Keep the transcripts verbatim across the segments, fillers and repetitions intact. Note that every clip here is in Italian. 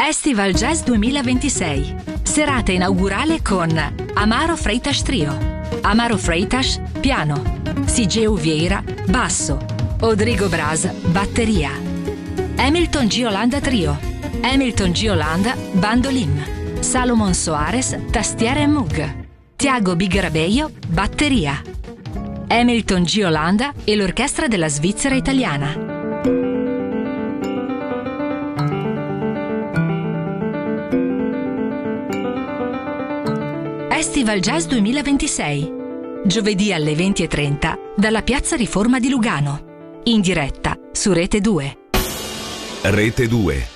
Estival Jazz duemilaventisei. Serata inaugurale con Amaro Freitas Trio, Amaro Freitas piano, Sigeu Vieira basso, Rodrigo Braz batteria, Hamilton G. Olanda Trio, Hamilton G. Olanda bandolim, Salomon Soares tastiere e Moog, Tiago Bigarabeio batteria, Hamilton G. Olanda e l'orchestra della Svizzera italiana. Festival Jazz duemilaventisei. Giovedì alle venti e trenta dalla Piazza Riforma di Lugano. In diretta su Rete due. Rete due.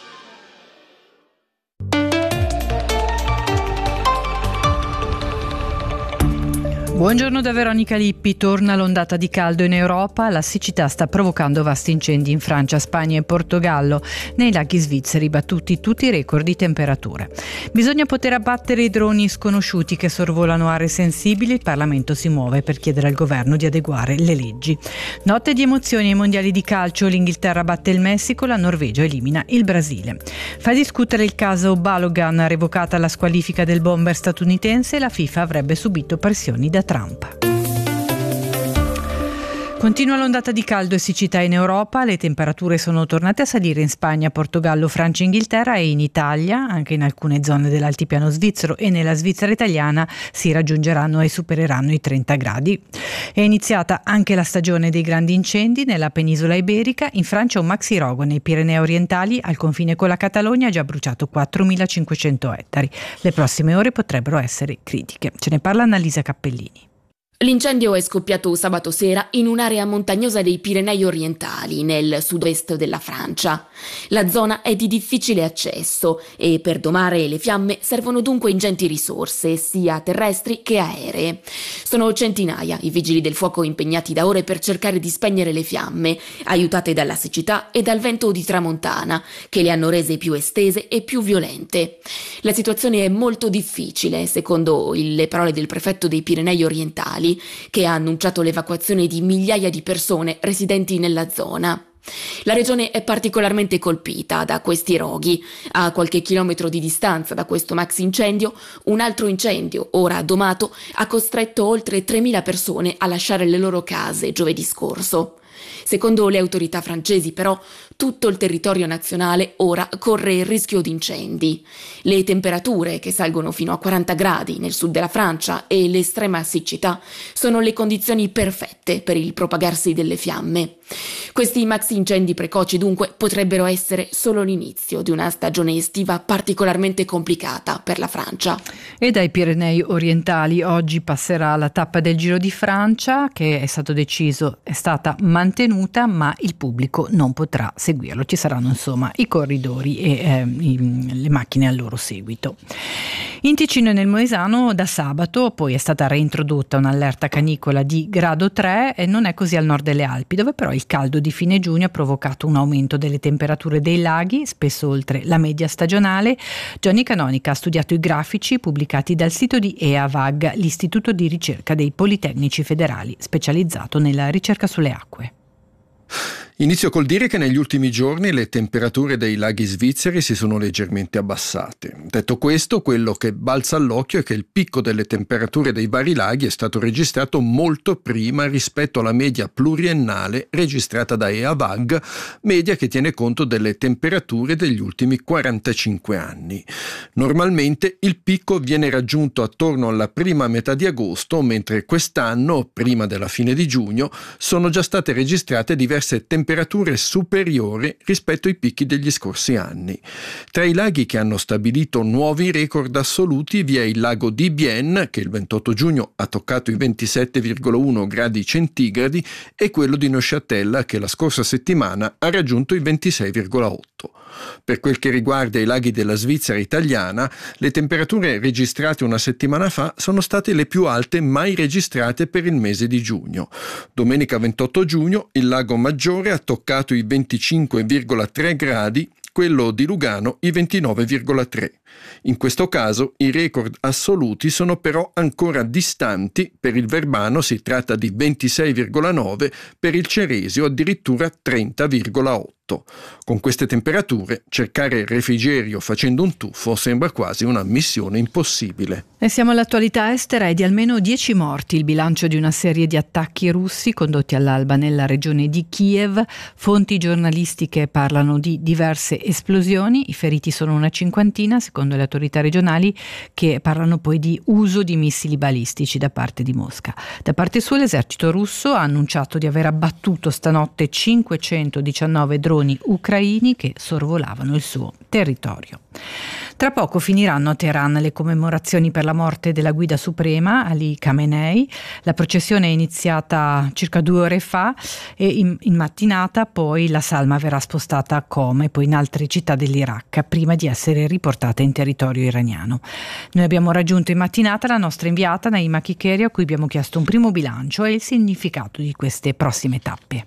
Buongiorno da Veronica Lippi. Torna l'ondata di caldo in Europa. La siccità sta provocando vasti incendi in Francia, Spagna e Portogallo. Nei laghi svizzeri battuti tutti i record di temperature. Bisogna poter abbattere i droni sconosciuti che sorvolano aree sensibili. Il Parlamento si muove per chiedere al governo di adeguare le leggi. Notte di emozioni ai mondiali di calcio. L'Inghilterra batte il Messico, la Norvegia elimina il Brasile. Fa discutere il caso Balogun, revocata la squalifica del bomber statunitense. La FIFA avrebbe subito pressioni da Trump. Continua l'ondata di caldo e siccità in Europa. Le temperature sono tornate a salire in Spagna, Portogallo, Francia e Inghilterra, e in Italia, anche in alcune zone dell'altipiano svizzero e nella Svizzera italiana, si raggiungeranno e supereranno i trenta gradi. È iniziata anche la stagione dei grandi incendi nella penisola iberica. In Francia un maxi rogo nei Pirenei orientali al confine con la Catalogna ha già bruciato quattromilacinquecento ettari. Le prossime ore potrebbero essere critiche. Ce ne parla Annalisa Cappellini. L'incendio è scoppiato sabato sera in un'area montagnosa dei Pirenei orientali, nel sud-est della Francia. La zona è di difficile accesso e per domare le fiamme servono dunque ingenti risorse, sia terrestri che aeree. Sono centinaia i vigili del fuoco impegnati da ore per cercare di spegnere le fiamme, aiutate dalla siccità e dal vento di tramontana, che le hanno rese più estese e più violente. La situazione è molto difficile, secondo le parole del prefetto dei Pirenei orientali, che ha annunciato l'evacuazione di migliaia di persone residenti nella zona. La regione è particolarmente colpita da questi roghi. A qualche chilometro di distanza da questo maxi incendio, un altro incendio, ora domato, ha costretto oltre tremila persone a lasciare le loro case giovedì scorso. Secondo le autorità francesi, però, tutto il territorio nazionale ora corre il rischio di incendi. Le temperature, che salgono fino a quaranta gradi nel sud della Francia, e l'estrema siccità sono le condizioni perfette per il propagarsi delle fiamme. Questi maxi incendi precoci, dunque, potrebbero essere solo l'inizio di una stagione estiva particolarmente complicata per la Francia. E dai Pirenei orientali oggi passerà la tappa del Giro di Francia, che è stato deciso, è stata mantenuta, ma il pubblico non potrà seguirlo. Ci saranno insomma i corridori e eh, i, le macchine al loro seguito. In Ticino e nel Moesano da sabato poi è stata reintrodotta un'allerta canicola di grado tre, e non è così al nord delle Alpi, dove però il caldo di fine giugno ha provocato un aumento delle temperature dei laghi, spesso oltre la media stagionale. Johnny Canonica ha studiato i grafici pubblicati dal sito di E A V A G, l'istituto di ricerca dei Politecnici Federali, specializzato nella ricerca sulle acque. Inizio col dire che negli ultimi giorni le temperature dei laghi svizzeri si sono leggermente abbassate. Detto questo, quello che balza all'occhio è che il picco delle temperature dei vari laghi è stato registrato molto prima rispetto alla media pluriennale registrata da E A V A G, media che tiene conto delle temperature degli ultimi quarantacinque anni. Normalmente il picco viene raggiunto attorno alla prima metà di agosto, mentre quest'anno, prima della fine di giugno, sono già state registrate diverse temperature temperature superiori rispetto ai picchi degli scorsi anni. Tra i laghi che hanno stabilito nuovi record assoluti vi è il lago di Bienne, che il ventotto giugno ha toccato i ventisette virgola uno gradi centigradi, e quello di Neuchâtel, che la scorsa settimana ha raggiunto i ventisei virgola otto. Per quel che riguarda i laghi della Svizzera italiana, le temperature registrate una settimana fa sono state le più alte mai registrate per il mese di giugno. Domenica ventotto giugno il lago Maggiore ha toccato i venticinque virgola tre gradi, quello di Lugano i ventinove virgola tre. In questo caso i record assoluti sono però ancora distanti. Per il Verbano si tratta di ventisei virgola nove, per il Ceresio addirittura trenta virgola otto. otto. Con queste temperature cercare il refrigerio facendo un tuffo sembra quasi una missione impossibile. E siamo all'attualità estera e di almeno dieci morti il bilancio di una serie di attacchi russi condotti all'alba nella regione di Kiev. Fonti giornalistiche parlano di diverse esplosioni, i feriti sono una cinquantina secondo le autorità regionali, che parlano poi di uso di missili balistici da parte di Mosca. Da parte sua l'esercito russo ha annunciato di aver abbattuto stanotte cinquecentodiciannove droni ucraini che sorvolavano il suo territorio. Tra poco finiranno a Teheran le commemorazioni per la morte della guida suprema Ali Khamenei. La processione è iniziata circa due ore fa e in, in mattinata poi la salma verrà spostata a Qom e poi in altre città dell'Iraq prima di essere riportata in territorio iraniano. Noi abbiamo raggiunto in mattinata la nostra inviata Naima Kikeri, a cui abbiamo chiesto un primo bilancio e il significato di queste prossime tappe.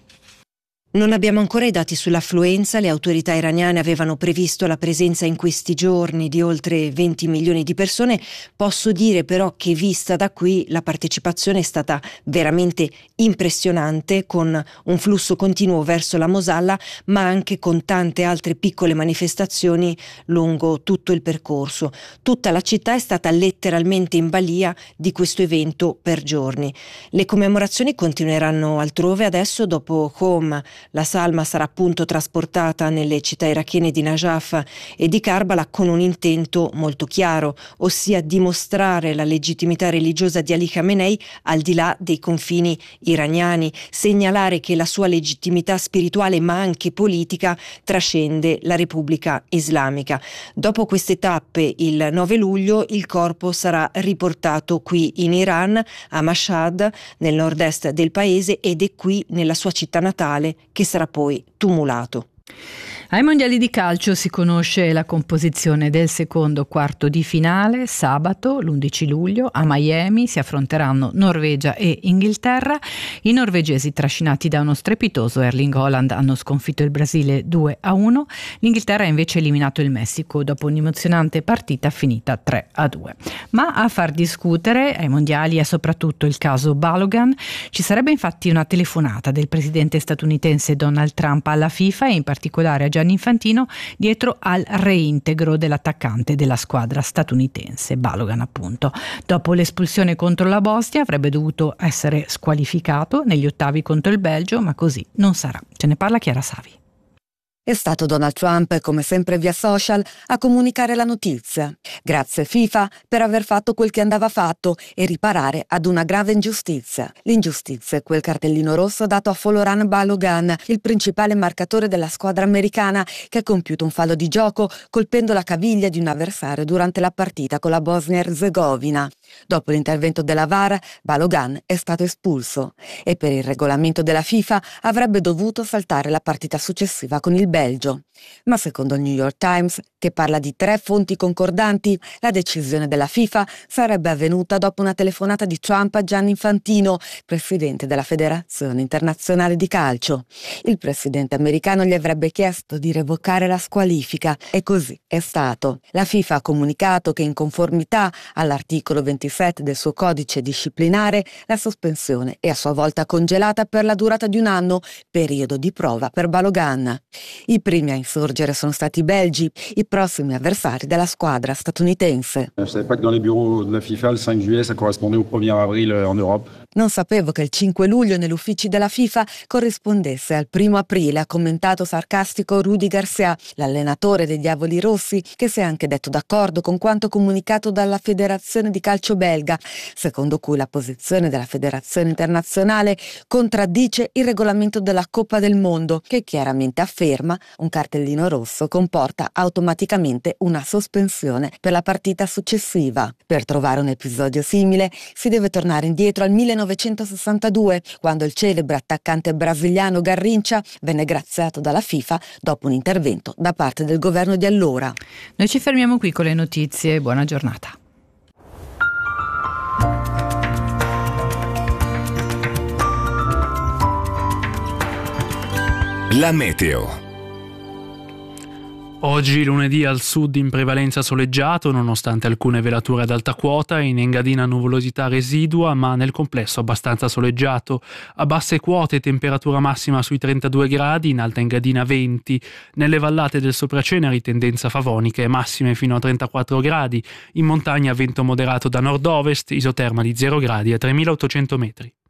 Non abbiamo ancora i dati sull'affluenza. Le autorità iraniane avevano previsto la presenza in questi giorni di oltre venti milioni di persone. Posso dire però che vista da qui la partecipazione è stata veramente impressionante, con un flusso continuo verso la Mosalla, ma anche con tante altre piccole manifestazioni lungo tutto il percorso. Tutta la città è stata letteralmente in balia di questo evento per giorni. Le commemorazioni continueranno altrove adesso. Dopo Qom la salma sarà appunto trasportata nelle città irachene di Najaf e di Karbala con un intento molto chiaro, ossia dimostrare la legittimità religiosa di Ali Khamenei al di là dei confini iraniani, segnalare che la sua legittimità spirituale ma anche politica trascende la Repubblica Islamica. Dopo queste tappe il nove luglio il corpo sarà riportato qui in Iran, a Mashhad, nel nord-est del paese, ed è qui nella sua città natale che sarà poi tumulato. Ai mondiali di calcio si conosce la composizione del secondo quarto di finale. Sabato, l'undici luglio, a Miami si affronteranno Norvegia e Inghilterra. I norvegesi, trascinati da uno strepitoso Erling Haaland, hanno sconfitto il Brasile due a uno. L'Inghilterra ha invece eliminato il Messico dopo un'emozionante partita finita tre a due. Ma a far discutere ai mondiali è soprattutto il caso Balogun. Ci sarebbe infatti una telefonata del presidente statunitense Donald Trump alla FIFA e in particolare a Gianni Infantino dietro al reintegro dell'attaccante della squadra statunitense, Balogun appunto. Dopo l'espulsione contro la Bosnia avrebbe dovuto essere squalificato negli ottavi contro il Belgio, ma così non sarà. Ce ne parla Chiara Savi. È stato Donald Trump, come sempre via social, a comunicare la notizia. Grazie FIFA per aver fatto quel che andava fatto e riparare ad una grave ingiustizia. L'ingiustizia è quel cartellino rosso dato a Folarin Balogun, il principale marcatore della squadra americana, che ha compiuto un fallo di gioco colpendo la caviglia di un avversario durante la partita con la Bosnia-Erzegovina. Dopo l'intervento della V A R, Balogun è stato espulso e per il regolamento della FIFA avrebbe dovuto saltare la partita successiva con il Belgio. Ma secondo il New York Times, che parla di tre fonti concordanti, la decisione della FIFA sarebbe avvenuta dopo una telefonata di Trump a Gianni Infantino, presidente della Federazione Internazionale di Calcio. Il presidente americano gli avrebbe chiesto di revocare la squalifica e così è stato. La FIFA ha comunicato che in conformità all'articolo ventisette del suo codice disciplinare, la sospensione è a sua volta congelata per la durata di un anno, periodo di prova per Balogun. I primi a insorgere sono stati i belgi, i prossimi avversari della squadra statunitense. Je savais pas que dans les bureaux de la FIFA le cinq juillet ça correspondait au premier avril en Europe. Non sapevo che il cinque luglio negli uffici della FIFA corrispondesse al primo aprile, ha commentato sarcastico Rudy Garcia, l'allenatore dei Diavoli Rossi, che si è anche detto d'accordo con quanto comunicato dalla Federazione di Calcio belga, secondo cui la posizione della Federazione Internazionale contraddice il regolamento della Coppa del Mondo, che chiaramente afferma un cartellino rosso comporta automaticamente una sospensione per la partita successiva. Per trovare un episodio simile si deve tornare indietro al millenovecentosessantadue, quando il celebre attaccante brasiliano Garrincha venne graziato dalla FIFA dopo un intervento da parte del governo di allora. Noi ci fermiamo qui con le notizie. Buona giornata. La meteo. Oggi lunedì al sud in prevalenza soleggiato nonostante alcune velature ad alta quota, in Engadina nuvolosità residua ma nel complesso abbastanza soleggiato. A basse quote temperatura massima sui trentadue gradi, in Alta Engadina venti, nelle vallate del Sopraceneri tendenza favonica e massime fino a trentaquattro gradi, in montagna vento moderato da nord-ovest, isoterma di zero gradi a tremilaottocento metri.